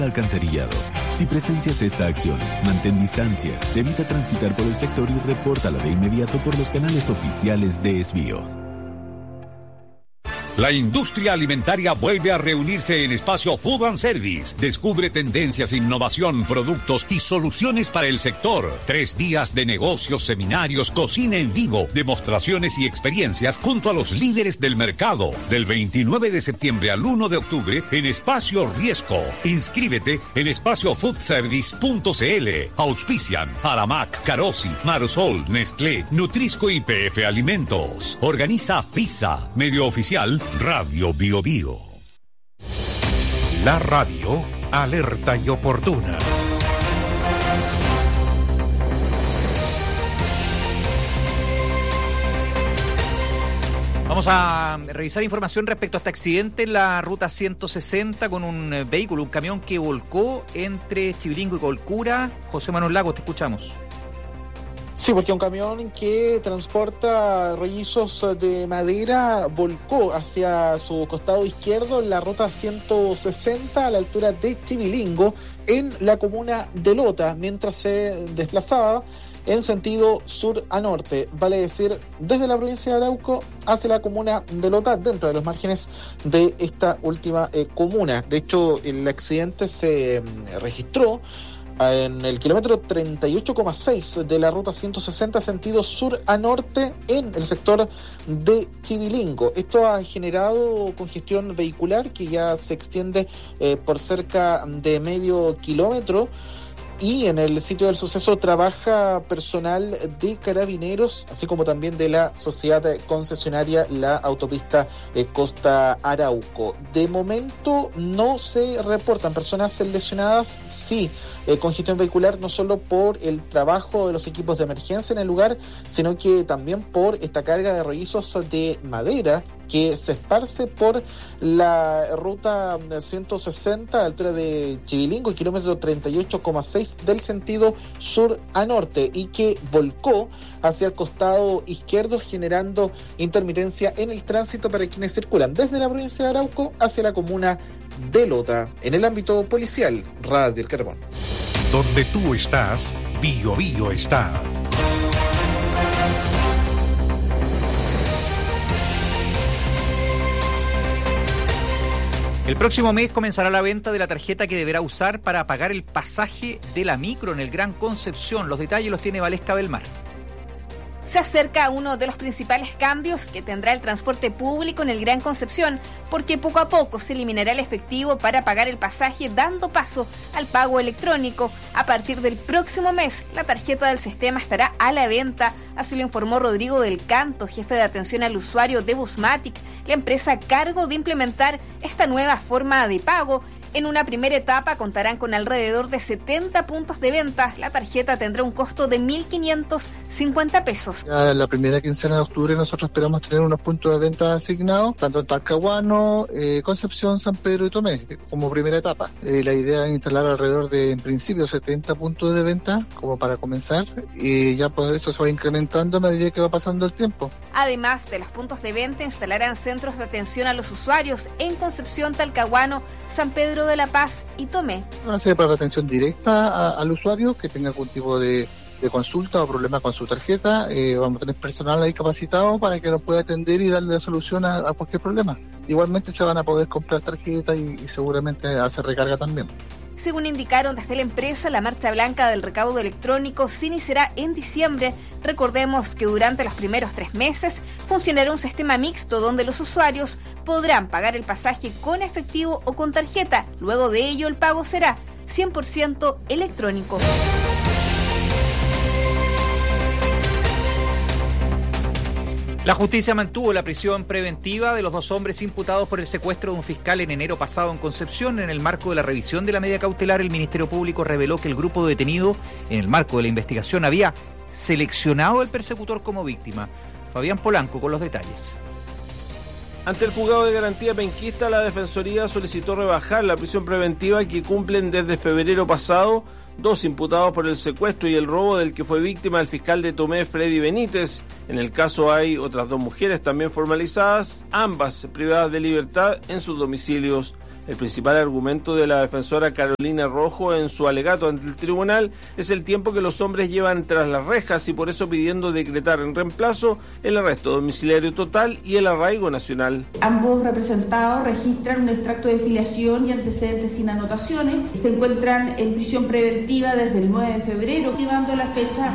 Alcantarillado. Si presencias esta acción, mantén distancia, evita transitar por el sector y repórtala de inmediato por los canales oficiales de SBIO. La industria alimentaria vuelve a reunirse en Espacio Food and Service. Descubre tendencias, innovación, productos y soluciones para el sector. 3 días de negocios, seminarios, cocina en vivo, demostraciones y experiencias junto a los líderes del mercado. Del 29 de septiembre al 1 de octubre en Espacio Riesco. Inscríbete en espaciofoodservice.cl. Auspician Aramac, Carosi, Marsol, Nestlé, Nutrisco y PF Alimentos. Organiza FISA, medio oficial Radio Bio Bio. La radio alerta y oportuna. Vamos a revisar información respecto a este accidente en la ruta 160 con un vehículo, un camión que volcó entre Chivilingo y Colcura. José Manuel Lagos, te escuchamos. Sí, porque un camión que transporta rollizos de madera volcó hacia su costado izquierdo en la ruta 160 a la altura de Chivilingo en la comuna de Lota, mientras se desplazaba en sentido sur a norte, vale decir, desde la provincia de Arauco hacia la comuna de Lota, dentro de los márgenes de esta última comuna. De hecho, el accidente se registró en el kilómetro 38,6 de la ruta 160 sentido sur a norte en el sector de Chivilingo. Esto ha generado congestión vehicular que ya se extiende por cerca de medio kilómetro. Y en el sitio del suceso trabaja personal de Carabineros, así como también de la sociedad concesionaria la autopista Costa Arauco. De momento no se reportan personas lesionadas, sí, congestión vehicular no solo por el trabajo de los equipos de emergencia en el lugar, sino que también por esta carga de rollizos de madera que se esparce por la ruta 160 a la altura de Chivilingo, kilómetro 38,6 del sentido sur a norte, y que volcó hacia el costado izquierdo, generando intermitencia en el tránsito para quienes circulan desde la provincia de Arauco hacia la comuna de Lota. En el ámbito policial, Radio El Carbón. Donde tú estás, Bio Bio está. El próximo mes comenzará la venta de la tarjeta que deberá usar para pagar el pasaje de la micro en el Gran Concepción. Los detalles los tiene Valesca Belmar. Se acerca uno de los principales cambios que tendrá el transporte público en el Gran Concepción, porque poco a poco se eliminará el efectivo para pagar el pasaje, dando paso al pago electrónico. A partir del próximo mes, la tarjeta del sistema estará a la venta, así lo informó Rodrigo del Canto, jefe de atención al usuario de Busmatic, la empresa a cargo de implementar esta nueva forma de pago. En una primera etapa contarán con alrededor de 70 puntos de venta. La tarjeta tendrá un costo de 1.550 pesos. Ya la primera quincena de octubre nosotros esperamos tener unos puntos de venta asignados, tanto en Talcahuano, Concepción, San Pedro y Tomé, como primera etapa. La idea es instalar alrededor de, en principio, 70 puntos de venta, como para comenzar, y ya por eso se va incrementando a medida que va pasando el tiempo. Además de los puntos de venta, instalarán centros de atención a los usuarios en Concepción, Talcahuano, San Pedro de la Paz y Tomé. Va a ser para atención directa al usuario que tenga algún tipo de consulta o problema con su tarjeta. Vamos a tener personal ahí capacitado para que nos pueda atender y darle la solución a cualquier problema. Igualmente se van a poder comprar tarjetas y seguramente hacer recarga también. Según indicaron desde la empresa, la marcha blanca del recaudo electrónico se iniciará en diciembre. Recordemos que durante los primeros 3 meses funcionará un sistema mixto donde los usuarios podrán pagar el pasaje con efectivo o con tarjeta. Luego de ello, el pago será 100% electrónico. La justicia mantuvo la prisión preventiva de los 2 hombres imputados por el secuestro de un fiscal en enero pasado en Concepción. En el marco de la revisión de la medida cautelar, el Ministerio Público reveló que el grupo detenido, en el marco de la investigación, había seleccionado al persecutor como víctima. Fabián Polanco con los detalles. Ante el juzgado de garantía penquista, la Defensoría solicitó rebajar la prisión preventiva que cumplen desde febrero pasado 2 imputados por el secuestro y el robo del que fue víctima el fiscal de Tomé, Freddy Benítez. En el caso hay otras 2 mujeres también formalizadas, ambas privadas de libertad en sus domicilios. El principal argumento de la defensora Carolina Rojo en su alegato ante el tribunal es el tiempo que los hombres llevan tras las rejas y por eso pidiendo decretar en reemplazo el arresto domiciliario total y el arraigo nacional. Ambos representados registran un extracto de filiación y antecedentes sin anotaciones. Se encuentran en prisión preventiva desde el 9 de febrero, llevando la fecha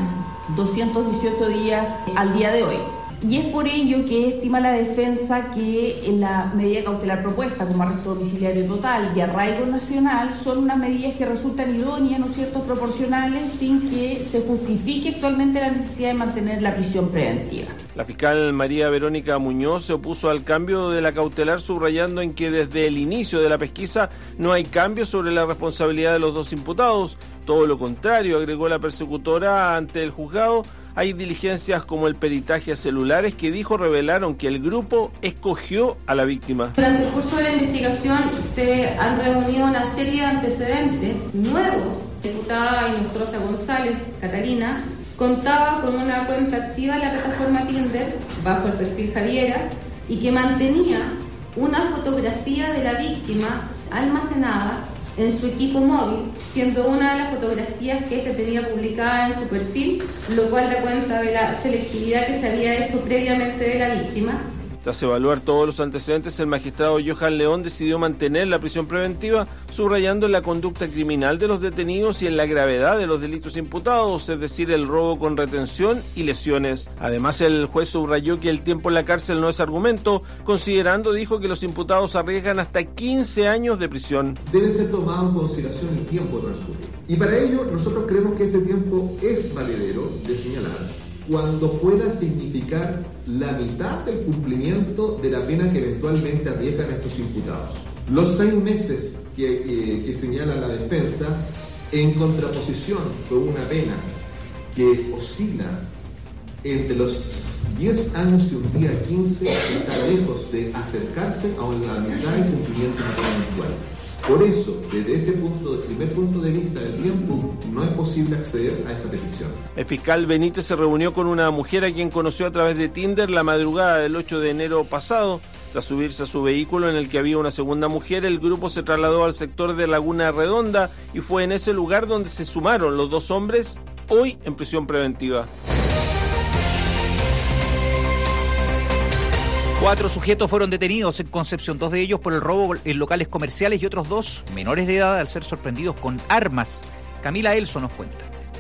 218 días al día de hoy. Y es por ello que estima la defensa que la medida cautelar propuesta como arresto domiciliario total y arraigo nacional son unas medidas que resultan idóneas, ¿no es cierto?, proporcionales, sin que se justifique actualmente la necesidad de mantener la prisión preventiva. La fiscal María Verónica Muñoz se opuso al cambio de la cautelar, subrayando en que desde el inicio de la pesquisa no hay cambio sobre la responsabilidad de los dos imputados. Todo lo contrario, agregó la persecutora ante el juzgado. Hay diligencias como el peritaje a celulares que dijo revelaron que el grupo escogió a la víctima. Durante el curso de la investigación se han reunido una serie de antecedentes nuevos. La diputada Inestrosa González, Catalina, contaba con una cuenta activa en la plataforma Tinder bajo el perfil Javiera y que mantenía una fotografía de la víctima almacenada en su equipo móvil, siendo una de las fotografías que éste tenía publicada en su perfil, lo cual da cuenta de la selectividad que se había hecho previamente de la víctima. Tras evaluar todos los antecedentes, el magistrado Johan León decidió mantener la prisión preventiva, subrayando en la conducta criminal de los detenidos y en la gravedad de los delitos imputados, es decir, el robo con retención y lesiones. Además, el juez subrayó que el tiempo en la cárcel no es argumento, considerando, dijo, que los imputados arriesgan hasta 15 años de prisión. Debe ser tomado en consideración el tiempo transcurrido. Y para ello, nosotros creemos que este tiempo es valedero de señalar cuando pueda significar la mitad del cumplimiento de la pena que eventualmente arriesgan estos imputados. Los 6 meses que señala la defensa, en contraposición con una pena que oscila entre los 10 años y un día 15, está lejos de acercarse a la mitad del cumplimiento de la pena mensual. Por eso, desde ese primer punto de vista del tiempo, no es posible acceder a esa petición. El fiscal Benítez se reunió con una mujer a quien conoció a través de Tinder la madrugada del 8 de enero pasado. Tras subirse a su vehículo en el que había una segunda mujer, el grupo se trasladó al sector de Laguna Redonda y fue en ese lugar donde se sumaron los dos hombres, hoy en prisión preventiva. 4 sujetos fueron detenidos en Concepción, 2 de ellos por el robo en locales comerciales y otros 2 menores de edad al ser sorprendidos con armas. Camila Elso nos cuenta.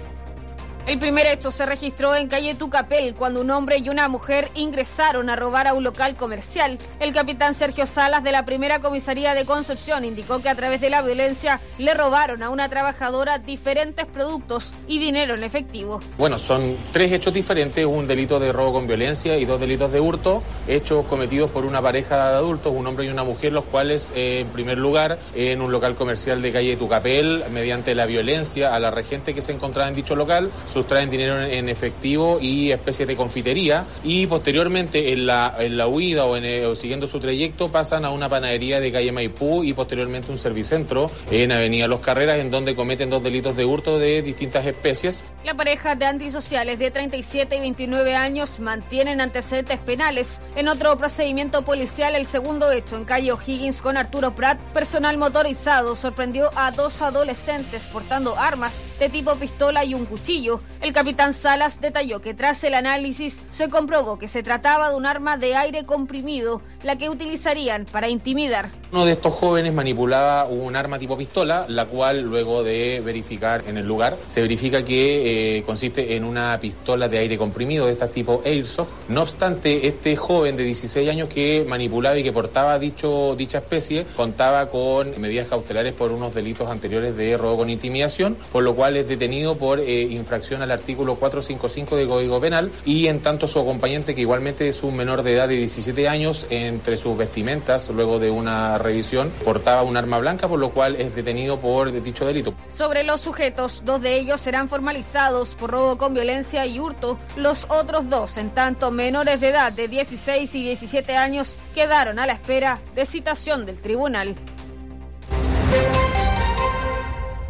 El primer hecho se registró en calle Tucapel, cuando un hombre y una mujer ingresaron a robar a un local comercial. El capitán Sergio Salas, de la primera comisaría de Concepción, indicó que a través de la violencia le robaron a una trabajadora diferentes productos y dinero en efectivo. Bueno, son 3 hechos diferentes, un delito de robo con violencia y 2 delitos de hurto, hechos cometidos por una pareja de adultos, un hombre y una mujer, los cuales, en primer lugar, en un local comercial de calle Tucapel, mediante la violencia a la regente que se encontraba en dicho local, sustraen dinero en efectivo y especies de confitería, y posteriormente en la huida o siguiendo su trayecto pasan a una panadería de calle Maipú y posteriormente un servicentro en avenida Los Carreras, en donde cometen 2 delitos de hurto de distintas especies. La pareja de antisociales de 37 y 29 años mantienen antecedentes penales. En otro procedimiento policial, el segundo hecho en calle O'Higgins con Arturo Prat, personal motorizado sorprendió a 2 adolescentes portando armas de tipo pistola y un cuchillo. El capitán Salas detalló que tras el análisis se comprobó que se trataba de un arma de aire comprimido, la que utilizarían para intimidar. Uno de estos jóvenes manipulaba un arma tipo pistola, la cual luego de verificar en el lugar, se verifica que consiste en una pistola de aire comprimido de estas tipo Airsoft. No obstante, este joven de 16 años que manipulaba y que portaba dicha especie, contaba con medidas cautelares por unos delitos anteriores de robo con intimidación, por lo cual es detenido por infracción al artículo 455 del Código Penal, y en tanto su acompañante, que igualmente es un menor de edad de 17 años, entre sus vestimentas, luego de una revisión, portaba un arma blanca, por lo cual es detenido por dicho delito. Sobre los sujetos, 2 de ellos serán formalizados por robo con violencia y hurto. Los otros 2, en tanto menores de edad de 16 y 17 años, quedaron a la espera de citación del tribunal. Hoy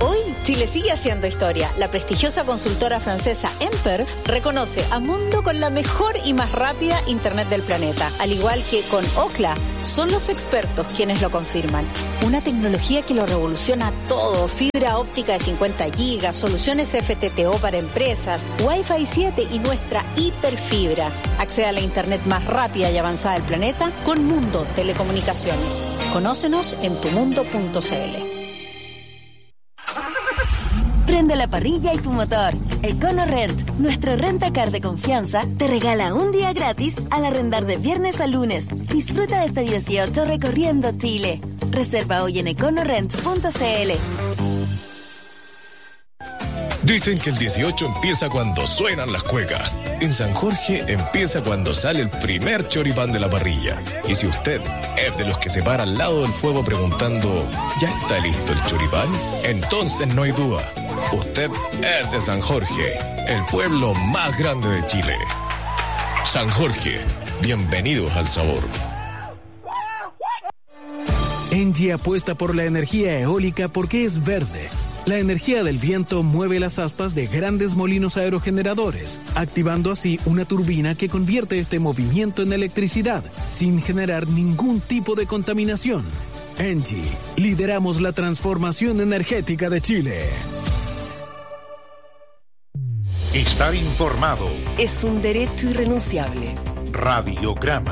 Chile sigue haciendo historia. La prestigiosa consultora francesa Emper reconoce a Mundo con la mejor y más rápida Internet del planeta. Al igual que con Ookla, son los expertos quienes lo confirman. Una tecnología que lo revoluciona todo. Fibra óptica de 50 gigas, soluciones FTTO para empresas, Wi-Fi 7 y nuestra hiperfibra. Accede a la Internet más rápida y avanzada del planeta con Mundo Telecomunicaciones. Conócenos en tumundo.cl. Prende la parrilla y tu motor. EconoRent, nuestro rentacar de confianza, te regala un día gratis al arrendar de viernes a lunes. Disfruta de este 18 recorriendo Chile. Reserva hoy en econorent.cl. Dicen que el 18 empieza cuando suenan las cuecas. En San Jorge empieza cuando sale el primer choripán de la parrilla. Y si usted es de los que se para al lado del fuego preguntando ¿ya está listo el choripán? Entonces no hay duda. Usted es de San Jorge, el pueblo más grande de Chile. San Jorge, bienvenidos al sabor. Engie apuesta por la energía eólica porque es verde. La energía del viento mueve las aspas de grandes molinos aerogeneradores, activando así una turbina que convierte este movimiento en electricidad, sin generar ningún tipo de contaminación. Engie, lideramos la transformación energética de Chile. Estar informado es un derecho irrenunciable. Radiograma.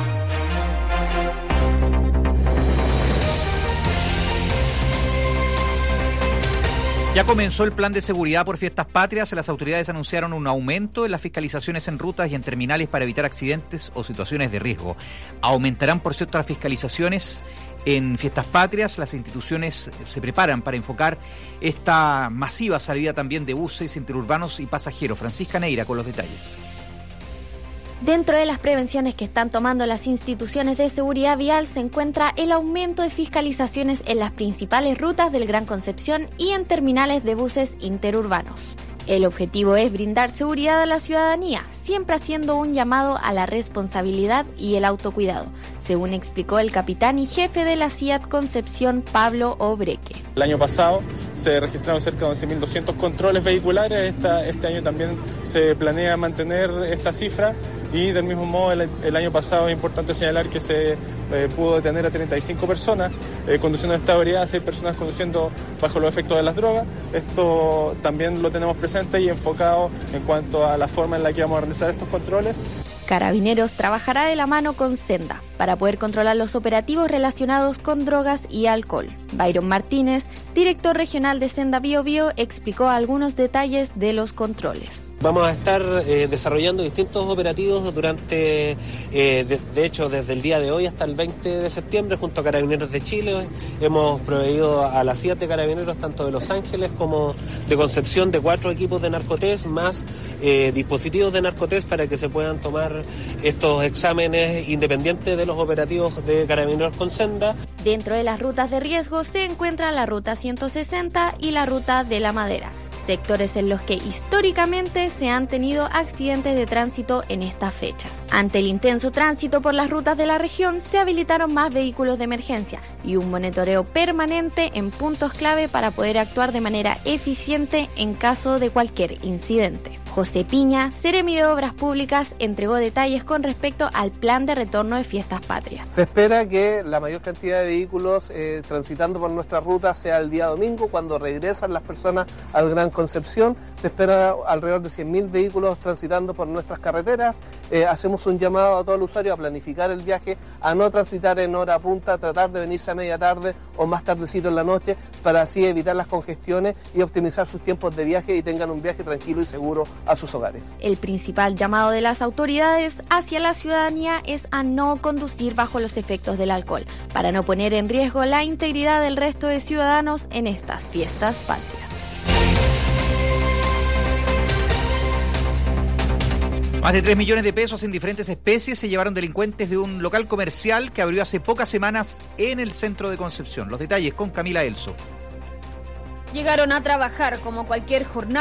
Ya comenzó el plan de seguridad por fiestas patrias. Las autoridades anunciaron un aumento en las fiscalizaciones en rutas y en terminales para evitar accidentes o situaciones de riesgo. Aumentarán, por cierto, las fiscalizaciones en fiestas patrias. Las instituciones se preparan para enfocar esta masiva salida también de buses interurbanos y pasajeros. Francisca Neira con los detalles. Dentro de las prevenciones que están tomando las instituciones de seguridad vial se encuentra el aumento de fiscalizaciones en las principales rutas del Gran Concepción y en terminales de buses interurbanos. El objetivo es brindar seguridad a la ciudadanía, siempre haciendo un llamado a la responsabilidad y el autocuidado, según explicó el capitán y jefe de la CIAT Concepción, Pablo Obreque. El año pasado se registraron cerca de 11.200 controles vehiculares. Este año también se planea mantener esta cifra y del mismo modo el año pasado es importante señalar que se pudo detener a 35 personas conduciendo en esta ebriedad, 6 personas conduciendo bajo los efectos de las drogas. Esto también lo tenemos presente y enfocado en cuanto a la forma en la que vamos a realizar estos controles. Carabineros trabajará de la mano con Senda para poder controlar los operativos relacionados con drogas y alcohol. Byron Martínez, director regional de Senda Bio Bio, explicó algunos detalles de los controles. Vamos a estar desarrollando distintos operativos durante, de hecho, desde el día de hoy hasta el 20 de septiembre, junto a Carabineros de Chile. Hemos proveído a las 7 carabineros, tanto de Los Ángeles como de Concepción, de 4 equipos de narcotés, más dispositivos de narcotés para que se puedan tomar estos exámenes independientes de los operativos de Carabineros con Senda. Dentro de las rutas de riesgo se encuentra la Ruta 160 y la Ruta de la Madera, sectores en los que históricamente se han tenido accidentes de tránsito en estas fechas. Ante el intenso tránsito por las rutas de la región, se habilitaron más vehículos de emergencia y un monitoreo permanente en puntos clave para poder actuar de manera eficiente en caso de cualquier incidente. José Piña, Seremi de Obras Públicas, entregó detalles con respecto al plan de retorno de fiestas patrias. Se espera que la mayor cantidad de vehículos transitando por nuestra ruta sea el día domingo, cuando regresan las personas al Gran Concepción. Se espera alrededor de 100.000 vehículos transitando por nuestras carreteras. Hacemos un llamado a todo el usuario a planificar el viaje, a no transitar en hora punta, tratar de venirse a media tarde o más tardecito en la noche, para así evitar las congestiones y optimizar sus tiempos de viaje y tengan un viaje tranquilo y seguro a sus hogares. El principal llamado de las autoridades hacia la ciudadanía es a no conducir bajo los efectos del alcohol, para no poner en riesgo la integridad del resto de ciudadanos en estas fiestas patrias. Más de 3 millones de pesos en diferentes especies se llevaron delincuentes de un local comercial que abrió hace pocas semanas en el centro de Concepción. Los detalles con Camila Elso. Llegaron a trabajar como cualquier jornada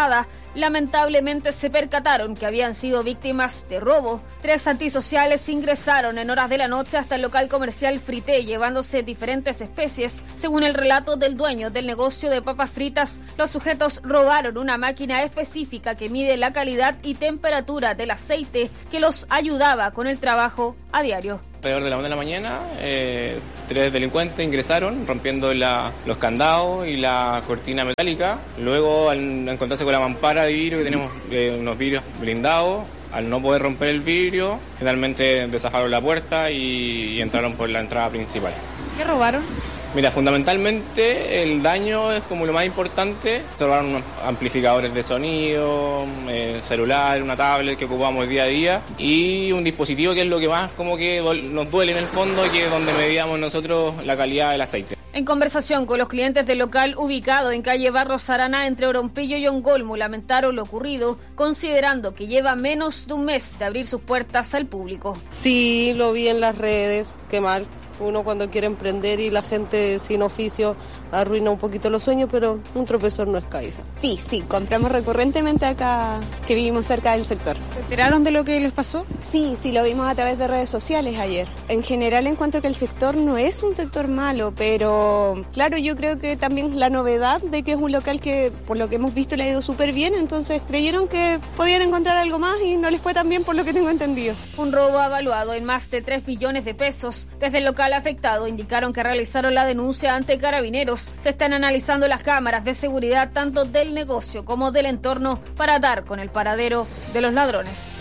lamentablemente se percataron que habían sido víctimas de robo. 3 antisociales ingresaron en horas de la noche hasta el local comercial Frité, llevándose diferentes especies. Según el relato del dueño del negocio de papas fritas, los sujetos robaron una máquina específica que mide la calidad y temperatura del aceite que los ayudaba con el trabajo a diario. Alrededor de la 1 de la mañana, 3 delincuentes ingresaron rompiendo los candados y la cortina metálica. Luego, al encontrarse con la mampara de vidrio, que tenemos unos vidrios blindados, al no poder romper el vidrio, finalmente desafaron la puerta y entraron por la entrada principal. ¿Qué robaron? Mira, fundamentalmente el daño es como lo más importante. Se robaron unos amplificadores de sonido, celular, una tablet que ocupamos día a día y un dispositivo que es lo que más como que nos duele en el fondo, que es donde medíamos nosotros la calidad del aceite. En conversación con los clientes del local ubicado en calle Barros Araná entre Orompillo y Ongolmo, lamentaron lo ocurrido, considerando que lleva menos de un mes de abrir sus puertas al público. Sí, lo vi en las redes, qué mal. Uno cuando quiere emprender y la gente sin oficio arruina un poquito los sueños, pero un tropezón no es cabeza. Sí, compramos recurrentemente acá, que vivimos cerca del sector. ¿Se enteraron de lo que les pasó? Sí, lo vimos a través de redes sociales ayer. En general encuentro que el sector no es un sector malo, pero claro, yo creo que también la novedad de que es un local que por lo que hemos visto le ha ido súper bien, entonces creyeron que podían encontrar algo más y no les fue tan bien por lo que tengo entendido. Un robo avaluado en más de 3 millones de pesos. Desde el local afectado indicaron que realizaron la denuncia ante Carabineros. Se están analizando las cámaras de seguridad tanto del negocio como del entorno para dar con el paradero de los ladrones.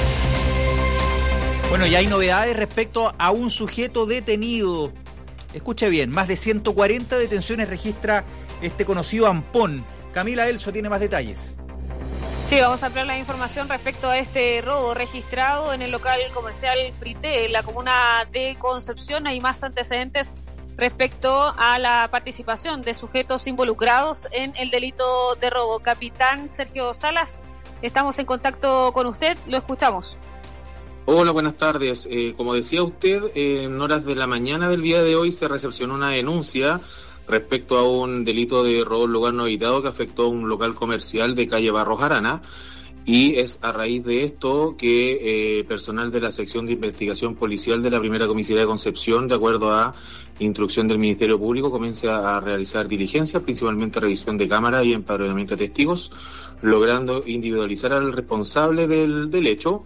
Bueno, ya hay novedades respecto a un sujeto detenido. Escuche bien, más de 140 detenciones registra este conocido Ampón. Camila Elso tiene más detalles. Sí, vamos a ampliar la información respecto a este robo registrado en el local comercial Frité, en la comuna de Concepción. Hay más antecedentes respecto a la participación de sujetos involucrados en el delito de robo. Capitán Sergio Salas, estamos en contacto con usted, lo escuchamos. Hola, buenas tardes. Como decía usted, en horas de la mañana del día de hoy se recepcionó una denuncia respecto a un delito de robo en lugar no habitado que afectó a un local comercial de calle Barros Araná, y es a raíz de esto que personal de la sección de investigación policial de la primera comisaría de Concepción, de acuerdo a instrucción del Ministerio Público, comienza a realizar diligencias, principalmente revisión de cámara y empadronamiento de testigos, logrando individualizar al responsable del hecho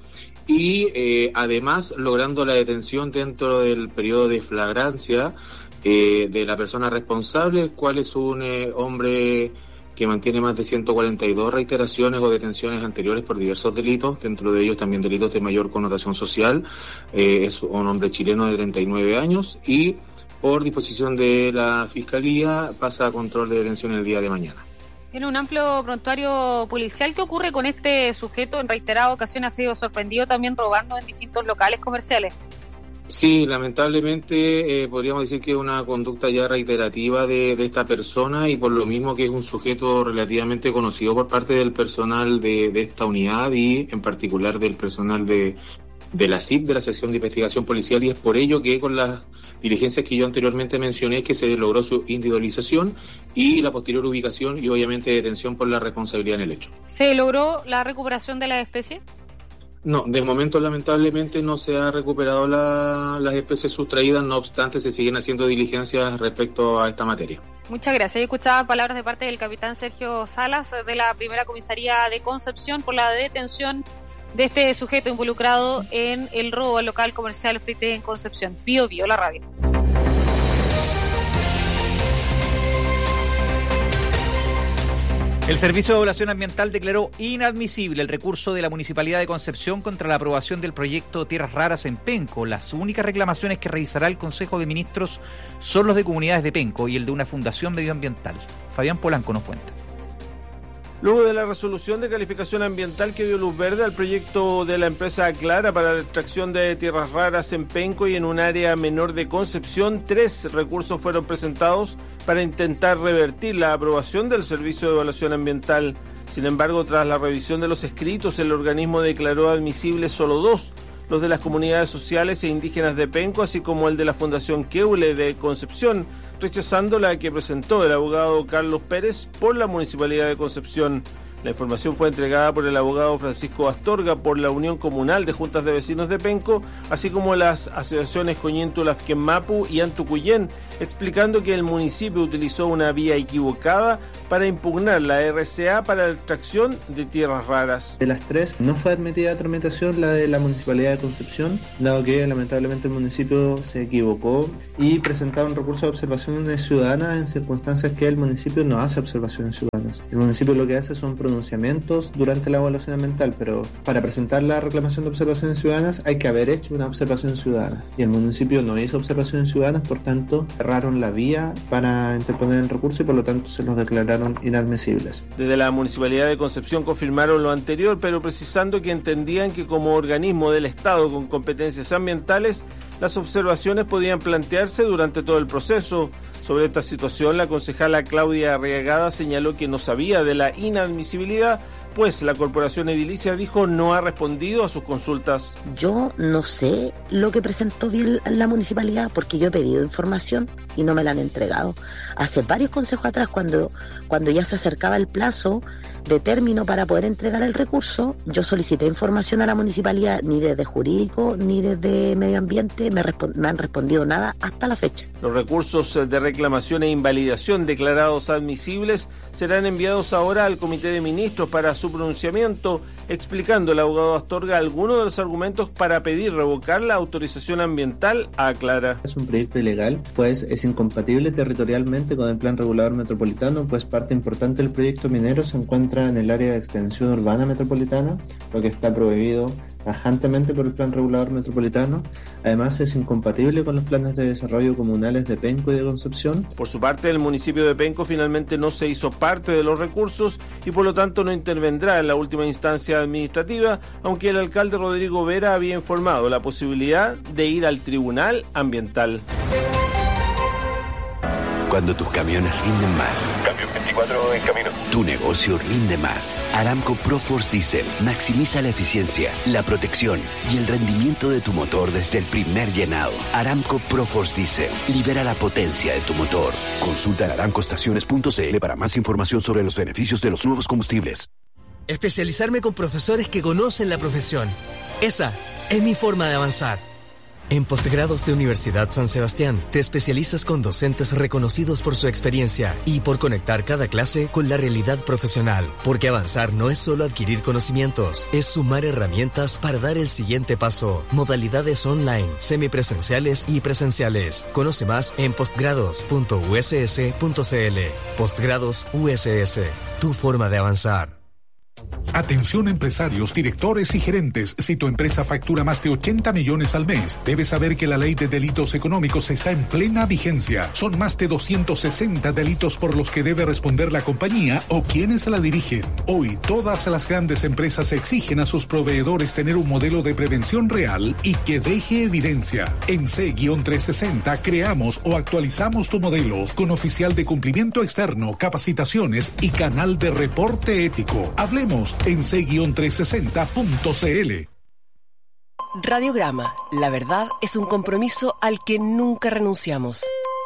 y además logrando la detención dentro del periodo de flagrancia de la persona responsable, el cual es un hombre que mantiene más de 142 reiteraciones o detenciones anteriores por diversos delitos, dentro de ellos también delitos de mayor connotación social. Es un hombre chileno de 39 años y por disposición de la Fiscalía pasa a control de detención el día de mañana. Tiene un amplio prontuario policial. ¿Qué ocurre con este sujeto? En reiteradas ocasiones ha sido sorprendido también robando en distintos locales comerciales. Sí, lamentablemente podríamos decir que es una conducta ya reiterativa de esta persona, y por lo mismo que es un sujeto relativamente conocido por parte del personal de esta unidad y en particular del personal de la CIP, de la sección de investigación policial, y es por ello que con las diligencias que yo anteriormente mencioné que se logró su individualización y la posterior ubicación y obviamente detención por la responsabilidad en el hecho. ¿Se logró la recuperación de la especie? No, de momento lamentablemente no se ha recuperado las especies sustraídas, no obstante se siguen haciendo diligencias respecto a esta materia. Muchas gracias. Yo escuchaba palabras de parte del capitán Sergio Salas de la primera comisaría de Concepción por la detención de este sujeto involucrado en el robo al local comercial Frité en Concepción. Bio, la radio. El Servicio de Evaluación Ambiental declaró inadmisible el recurso de la Municipalidad de Concepción contra la aprobación del proyecto Tierras Raras en Penco. Las únicas reclamaciones que revisará el Consejo de Ministros son los de comunidades de Penco y el de una fundación medioambiental. Fabián Polanco nos cuenta. Luego de la resolución de calificación ambiental que dio luz verde al proyecto de la empresa Aclara para la extracción de tierras raras en Penco y en un área menor de Concepción, 3 recursos fueron presentados para intentar revertir la aprobación del Servicio de Evaluación Ambiental. Sin embargo, tras la revisión de los escritos, el organismo declaró admisibles solo 2, los de las comunidades sociales e indígenas de Penco, así como el de la Fundación Keule de Concepción, rechazando la que presentó el abogado Carlos Pérez por la Municipalidad de Concepción. La información fue entregada por el abogado Francisco Astorga por la Unión Comunal de Juntas de Vecinos de Penco, así como las asociaciones Coñintula Mapu y Antucuyén, explicando que el municipio utilizó una vía equivocada para impugnar la RCA para la extracción de tierras raras. De las tres, no fue admitida a tramitación la de la Municipalidad de Concepción, dado que lamentablemente el municipio se equivocó y presentaba un recurso de observaciones ciudadanas en circunstancias que el municipio no hace observaciones ciudadanas. El municipio lo que hace son pronunciamientos durante la evaluación ambiental, pero para presentar la reclamación de observaciones ciudadanas hay que haber hecho una observación ciudadana. Y el municipio no hizo observaciones ciudadanas, por tanto, cerraron la vía para interponer el recurso y por lo tanto se los declararon inadmisibles. Desde la Municipalidad de Concepción confirmaron lo anterior, pero precisando que entendían que como organismo del Estado con competencias ambientales, las observaciones podían plantearse durante todo el proceso. Sobre esta situación, la concejala Claudia Arriagada señaló que no sabía de la inadmisibilidad, pues la corporación edilicia dijo no ha respondido a sus consultas. Yo no sé lo que presentó bien la municipalidad porque yo he pedido información y no me la han entregado. Hace varios consejos atrás, cuando ya se acercaba el plazo de término para poder entregar el recurso, yo solicité información a la municipalidad, ni desde jurídico ni desde medio ambiente me han respondido nada hasta la fecha. Los recursos de reclamación e invalidación declarados admisibles serán enviados ahora al Comité de Ministros para su pronunciamiento, explicando el abogado Astorga algunos de los argumentos para pedir revocar la autorización ambiental, aclara. Es un proyecto ilegal, pues es incompatible territorialmente con el Plan Regulador Metropolitano, pues parte importante del proyecto minero se encuentra en el área de extensión urbana metropolitana, lo que está prohibido tajantemente por el Plan Regulador Metropolitano. Además, es incompatible con los planes de desarrollo comunales de Penco y de Concepción. Por su parte, el municipio de Penco finalmente no se hizo parte de los recursos y por lo tanto no intervendrá en la última instancia administrativa, aunque el alcalde Rodrigo Vera había informado la posibilidad de ir al Tribunal Ambiental. Cuando tus camiones rinden más. Cambio 24 en camino. Tu negocio rinde más. Aramco ProForce Diesel maximiza la eficiencia, la protección y el rendimiento de tu motor desde el primer llenado. Aramco ProForce Diesel libera la potencia de tu motor. Consulta en aramcoestaciones.cl para más información sobre los beneficios de los nuevos combustibles. Especializarme con profesores que conocen la profesión. Esa es mi forma de avanzar. En Postgrados de Universidad San Sebastián, te especializas con docentes reconocidos por su experiencia y por conectar cada clase con la realidad profesional. Porque avanzar no es solo adquirir conocimientos, es sumar herramientas para dar el siguiente paso. Modalidades online, semipresenciales y presenciales. Conoce más en postgrados.uss.cl. Postgrados USS, tu forma de avanzar. Atención empresarios, directores y gerentes. Si tu empresa factura más de 80 millones al mes, debes saber que la ley de delitos económicos está en plena vigencia. Son más de 260 delitos por los que debe responder la compañía o quienes la dirigen. Hoy, todas las grandes empresas exigen a sus proveedores tener un modelo de prevención real y que deje evidencia. En C-360 creamos o actualizamos tu modelo con oficial de cumplimiento externo, capacitaciones y canal de reporte ético. Hablemos en c-360.cl. Radiograma. La verdad es un compromiso al que nunca renunciamos.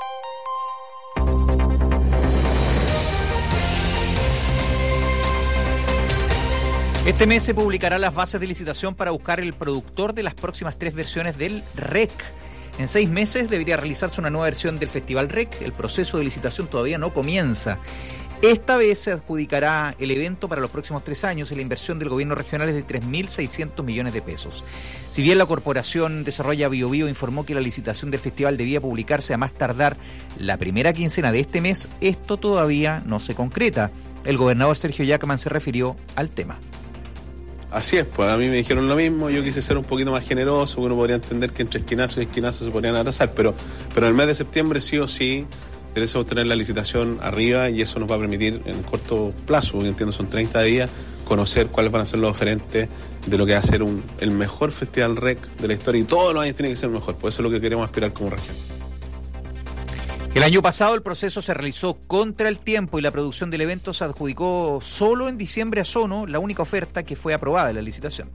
Este mes se publicarán las bases de licitación para buscar el productor de las próximas 3 versiones del REC. En 6 meses debería realizarse una nueva versión del Festival REC. El proceso de licitación todavía no comienza. Esta vez se adjudicará el evento para los próximos 3 años y la inversión del gobierno regional es de 3.600 millones de pesos. Si bien la Corporación Desarrolla Biobío informó que la licitación del festival debía publicarse a más tardar la primera quincena de este mes, esto todavía no se concreta. El gobernador Sergio Yacman se refirió al tema. Así es, pues a mí me dijeron lo mismo, yo quise ser un poquito más generoso, uno podría entender que entre esquinazo y esquinazo se podrían atrasar, pero en el mes de septiembre sí o sí debemos tener la licitación arriba y eso nos va a permitir en corto plazo, porque entiendo son 30 días, conocer cuáles van a ser los oferentes de lo que va a ser el mejor festival REC de la historia y todos los años tiene que ser mejor, pues eso es lo que queremos aspirar como región. El año pasado el proceso se realizó contra el tiempo y la producción del evento se adjudicó solo en diciembre a Sono, la única oferta que fue aprobada en la licitación.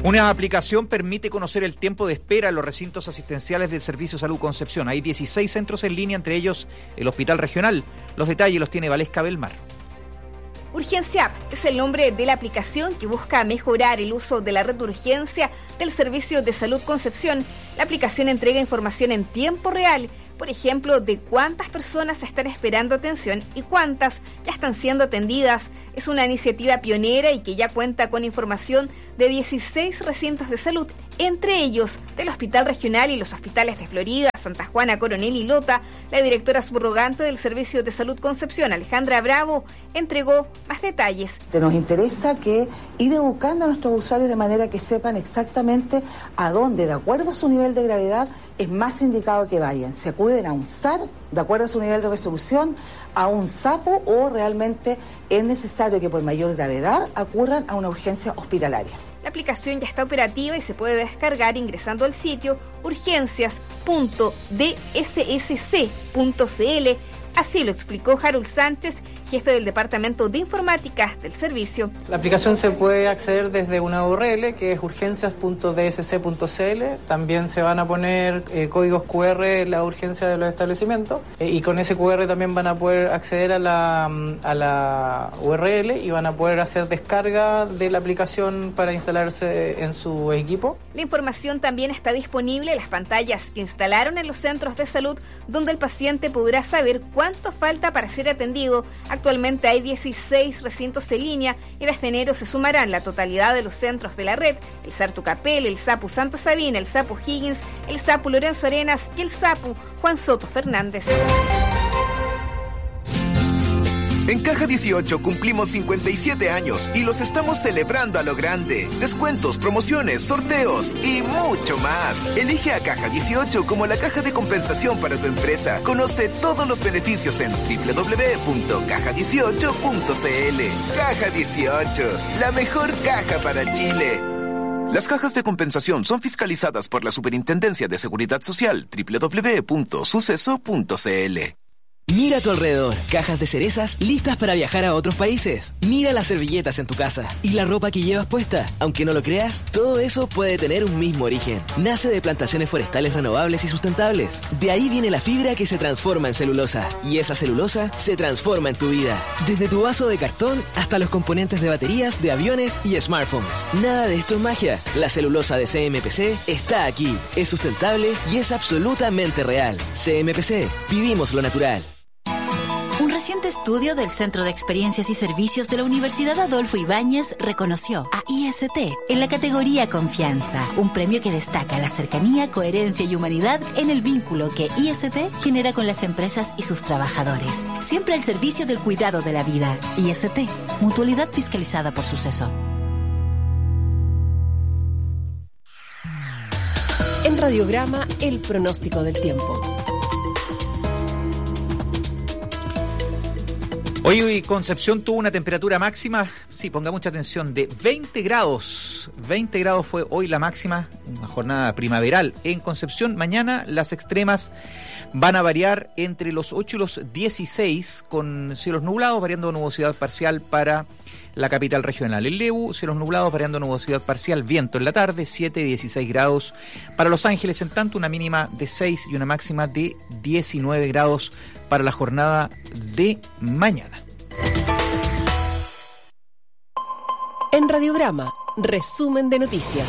Una aplicación permite conocer el tiempo de espera en los recintos asistenciales del Servicio Salud Concepción. Hay 16 centros en línea, entre ellos el Hospital Regional. Los detalles los tiene Valesca Belmar. Urgencia App es el nombre de la aplicación que busca mejorar el uso de la red de urgencia del Servicio de Salud Concepción. La aplicación entrega información en tiempo real, por ejemplo, de cuántas personas están esperando atención y cuántas ya están siendo atendidas. Es una iniciativa pionera y que ya cuenta con información de 16 recintos de salud, entre ellos del Hospital Regional y los hospitales de Florida, Santa Juana, Coronel y Lota. La directora subrogante del Servicio de Salud Concepción, Alejandra Bravo, entregó más detalles. Nos interesa que ir educando a nuestros usuarios de manera que sepan exactamente a dónde, de acuerdo a su nivel de gravedad, es más indicado que vayan. Se acuden a un SAR, de acuerdo a su nivel de resolución, a un SAPO, o realmente es necesario que por mayor gravedad acurran a una urgencia hospitalaria. La aplicación ya está operativa y se puede descargar ingresando al sitio urgencias.dssc.cl. Así lo explicó Harold Sánchez, jefe del Departamento de Informática del servicio. La aplicación se puede acceder desde una URL que es urgencias.dssc.cl. También se van a poner códigos QR en la urgencia de los establecimientos y con ese QR también van a poder acceder a la URL y van a poder hacer descarga de la aplicación para instalarse en su equipo. La información también está disponible en las pantallas que instalaron en los centros de salud, donde el paciente podrá saber cuánto falta para ser atendido. Actualmente hay 16 recintos en línea y desde enero se sumarán la totalidad de los centros de la red: el SAR Tucapel, el SAPU Santa Sabina, el SAPU Higgins, el SAPU Lorenzo Arenas y el SAPU Juan Soto Fernández. En Caja 18 cumplimos 57 años y los estamos celebrando a lo grande. Descuentos, promociones, sorteos y mucho más. Elige a Caja 18 como la caja de compensación para tu empresa. Conoce todos los beneficios en www.caja18.cl. Caja 18, la mejor caja para Chile. Las cajas de compensación son fiscalizadas por la Superintendencia de Seguridad Social. www.suceso.cl. Mira a tu alrededor, cajas de cerezas listas para viajar a otros países. Mira las servilletas en tu casa y la ropa que llevas puesta. Aunque no lo creas, todo eso puede tener un mismo origen. Nace de plantaciones forestales renovables y sustentables. De ahí viene la fibra que se transforma en celulosa. Y esa celulosa se transforma en tu vida. Desde tu vaso de cartón hasta los componentes de baterías, de aviones y smartphones. Nada de esto es magia. La celulosa de CMPC está aquí. Es sustentable y es absolutamente real. CMPC, vivimos lo natural. Un reciente estudio del Centro de Experiencias y Servicios de la Universidad Adolfo Ibáñez reconoció a IST en la categoría Confianza, un premio que destaca la cercanía, coherencia y humanidad en el vínculo que IST genera con las empresas y sus trabajadores. Siempre al servicio del cuidado de la vida. IST, mutualidad fiscalizada por Suceso. En Radiograma, el pronóstico del tiempo. Hoy Concepción tuvo una temperatura máxima, sí, ponga mucha atención, de 20 grados. 20 grados fue hoy la máxima, una jornada primaveral en Concepción. Mañana las extremas van a variar entre los 8 y los 16, con cielos nublados, variando nubosidad parcial para la capital regional. En Lebu, cielos nublados, variando nubosidad parcial, viento en la tarde, 7 y 16 grados. Para Los Ángeles, en tanto, una mínima de 6 y una máxima de 19 grados para la jornada de mañana. En Radiograma, resumen de noticias.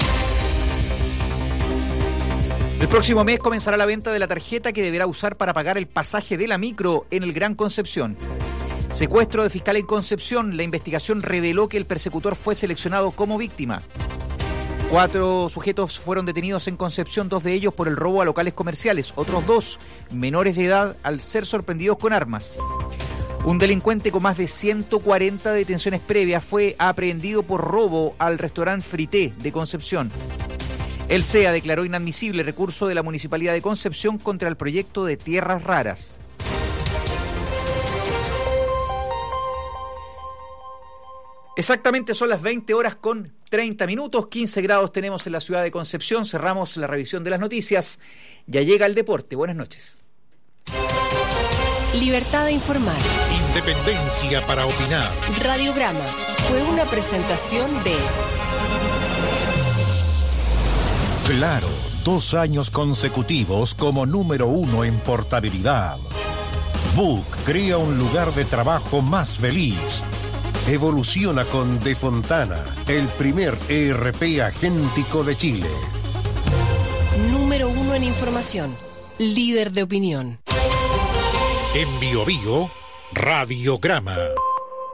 El próximo mes comenzará la venta de la tarjeta que deberá usar para pagar el pasaje de la micro en el Gran Concepción. Secuestro de fiscal en Concepción. La investigación reveló que el persecutor fue seleccionado como víctima. 4 sujetos fueron detenidos en Concepción, 2 de ellos por el robo a locales comerciales, otros 2 menores de edad al ser sorprendidos con armas. Un delincuente con más de 140 detenciones previas fue aprehendido por robo al restaurante Frité de Concepción. El CEA declaró inadmisible recurso de la Municipalidad de Concepción contra el proyecto de tierras raras. Exactamente son las 20 horas con 30 minutos, 15 grados tenemos en la ciudad de Concepción. Cerramos la revisión de las noticias. Ya llega el deporte. Buenas noches. Libertad de informar. Independencia para opinar. Radiograma fue una presentación de Claro, 2 años consecutivos como número 1 en portabilidad. Book crea un lugar de trabajo más feliz. Evoluciona con De Fontana, el primer ERP agéntico de Chile. Número 1 en información. Líder de opinión. En Bio Bio, Radiograma.